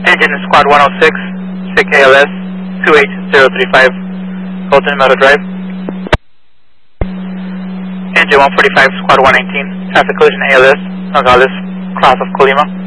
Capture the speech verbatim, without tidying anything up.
Engine Squad one oh six, S I C A L S two eight zero three five, Golden Meadow Drive. Engine one forty-five, Squad one nineteen, traffic collision A L S, Nogales, cross of Colima.